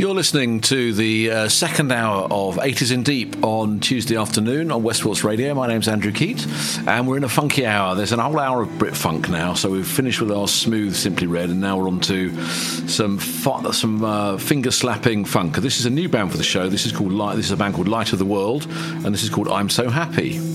You're listening to the second hour of 80s in Deep on Tuesday afternoon on Westport's Radio. My name's Andrew Keat, and we're in a funky hour. There's an whole hour of Brit funk now, so we've finished with our smooth Simply Red, and now we're on to some finger-slapping funk. This is a new band for the show. This is a band called Light of the World, and this is called I'm So Happy.